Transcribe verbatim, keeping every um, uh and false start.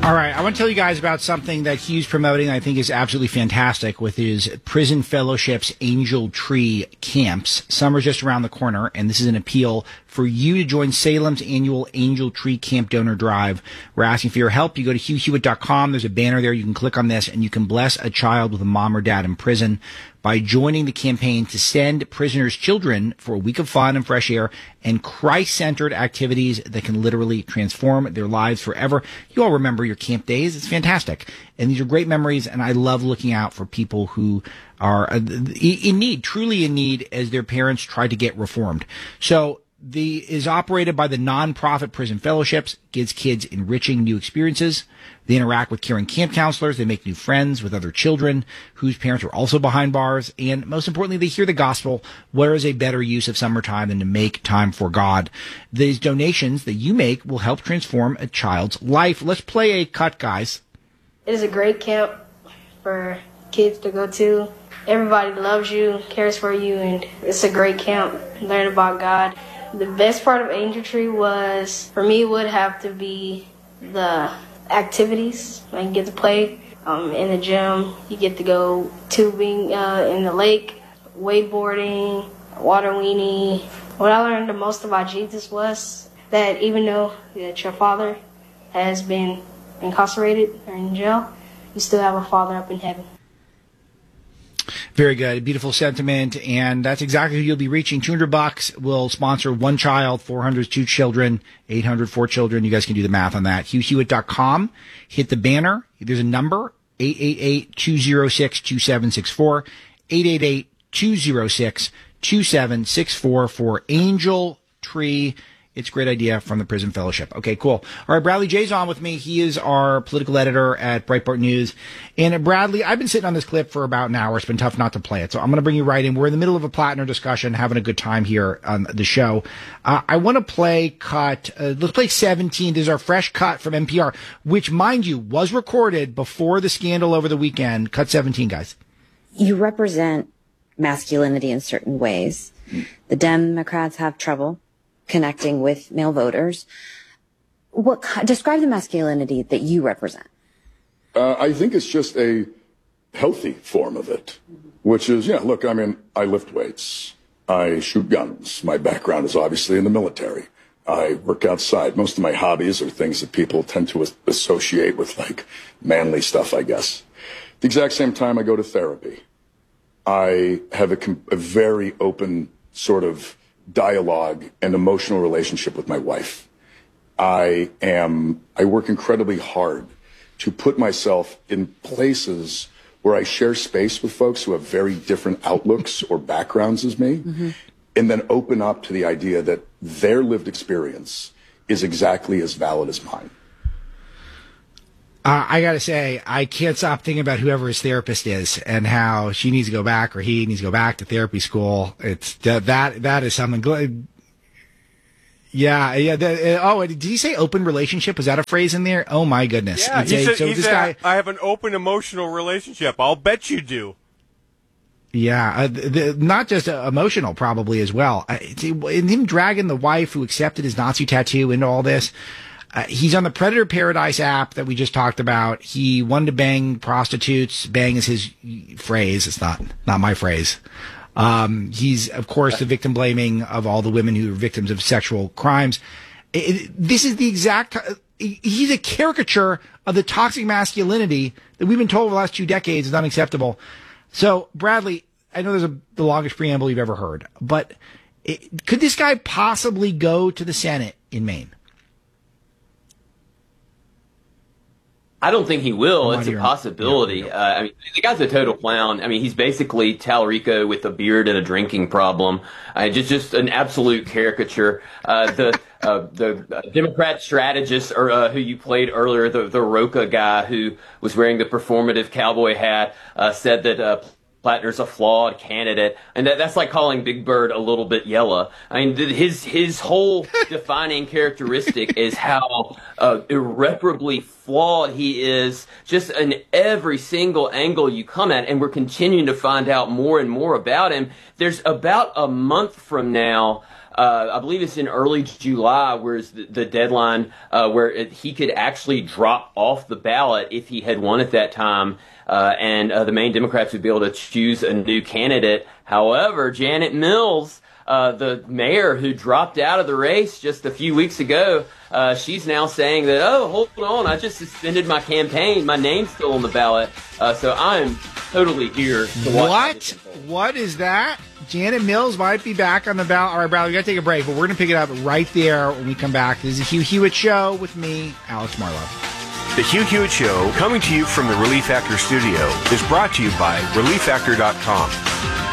All right, I want to tell you guys about something that Hugh's promoting I think is absolutely fantastic with his Prison Fellowship's Angel Tree Camps. Summer's just around the corner, and this is an appeal for you to join Salem's annual Angel Tree Camp Donor Drive. We're asking for your help. You go to hugh hewitt dot com. There's a banner there. You can click on this, and you can bless a child with a mom or dad in prison by joining the campaign to send prisoners' children for a week of fun and fresh air and Christ-centered activities that can literally transform their lives forever. You all remember your camp days. It's fantastic. And these are great memories, and I love looking out for people who are in need, truly in need, as their parents try to get reformed. So the is operated by the nonprofit Prison Fellowships, gives kids enriching new experiences. They interact with caring camp counselors. They make new friends with other children whose parents are also behind bars. And most importantly, they hear the gospel. Where is a better use of summertime than to make time for God? These donations that you make will help transform a child's life. Let's play a cut, guys. It is a great camp for kids to go to. Everybody loves you, cares for you, and it's a great camp. Learn about God. The best part of Angel Tree was, for me, would have to be the activities. Like, you get to play um, in the gym. You get to go tubing uh, in the lake, wakeboarding, water weenie. What I learned the most about Jesus was that even though that your father has been incarcerated or in jail, you still have a father up in heaven. Very good. Beautiful sentiment. And that's exactly who you'll be reaching. two hundred bucks will sponsor one child, four hundred is two children, eight hundred four children. You guys can do the math on that. hugh hewitt dot com. Hit the banner. There's a number, eight eight eight, two oh six, two seven six four, eight eight eight, two oh six, two seven six four for Angel Tree. It's a great idea from the Prison Fellowship. Okay, cool. All right, Bradley Jay's on with me. He is our political editor at Breitbart News. And uh, Bradley, I've been sitting on this clip for about an hour. It's been tough not to play it. So I'm going to bring you right in. We're in the middle of a Plattner discussion, having a good time here on the show. Uh, I want to play cut. Uh, let's play seventeen. This is our fresh cut from N P R, which, mind you, was recorded before the scandal over the weekend. Cut seventeen, guys. You represent masculinity in certain ways. The Democrats have trouble connecting with male voters. What describe the masculinity that you represent? Uh, I think it's just a healthy form of it, which is, yeah, look, I mean, I lift weights. I shoot guns. My background is obviously in the military. I work outside. Most of my hobbies are things that people tend to associate with, like, manly stuff, I guess. At the exact same time, I go to therapy. I have a, a very open sort of dialogue and emotional relationship with my wife. I am, I work incredibly hard to put myself in places where I share space with folks who have very different outlooks or backgrounds as me, mm-hmm. and then open up to the idea that their lived experience is exactly as valid as mine. Uh, I gotta say, I can't stop thinking about whoever his therapist is and how she needs to go back or he needs to go back to therapy school. It's that that, that is something. Yeah, yeah. The, uh, oh, did he say open relationship? Was that a phrase in there? Oh my goodness! Yeah, he a, said, so he this said, guy, I have an open emotional relationship. I'll bet you do. Yeah, uh, the, not just uh, emotional, probably as well. Uh, and him dragging the wife who accepted his Nazi tattoo into all this. Uh, he's on the Predator Paradise app that we just talked about. He wanted to bang prostitutes. Bang is his phrase. It's not, not my phrase. Um, he's, of course, the victim blaming of all the women who are victims of sexual crimes. It, it, this is the exact, uh, he's a caricature of the toxic masculinity that we've been told over the last two decades is unacceptable. So, Bradley, I know there's a, the longest preamble you've ever heard, but it, could this guy possibly go to the Senate in Maine? I don't think he will. It's a possibility. Yeah, uh, I mean, the guy's a total clown. I mean, he's basically Tallarico with a beard and a drinking problem. Uh, just, just an absolute caricature. Uh, the uh, the Democrat strategist, or uh, who you played earlier, the the Roca guy who was wearing the performative cowboy hat, uh, said that Uh, Plattner's a flawed candidate, and that, that's like calling Big Bird a little bit yellow. I mean, his his whole defining characteristic is how uh, irreparably flawed he is, just in every single angle you come at, and we're continuing to find out more and more about him. There's about a month from now, uh, I believe it's in early July, where's the, the deadline uh, where it, he could actually drop off the ballot if he had won at that time, uh, and uh, the Maine Democrats would be able to choose a new candidate. However, Janet Mills, uh, the mayor who dropped out of the race just a few weeks ago, uh, she's now saying that, oh, hold on, I just suspended my campaign. My name's still on the ballot. Uh, so I'm totally here to watch. What? What is that? Janet Mills might be back on the ballot. All right, Bradley, we got to take a break, but we're going to pick it up right there when we come back. This is the Hugh Hewitt Show with me, Alex Marlowe. The Hugh Hewitt Show, coming to you from the Relief Factor studio, is brought to you by relief factor dot com.